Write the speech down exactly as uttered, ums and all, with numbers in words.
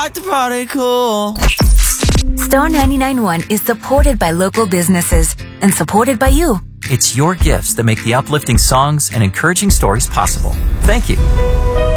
like to party cool. Star ninety-nine point one is supported by local businesses and supported by you. It's your gifts that make the uplifting songs and encouraging stories possible. Thank you.